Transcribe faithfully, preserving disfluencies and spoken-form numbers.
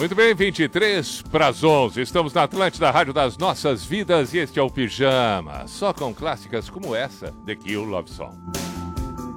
Muito bem, vinte e três para as onze. Estamos na Atlântida, Rádio das Nossas Vidas, e este é o Pijama. Só com clássicas como essa, The Kill Love Song.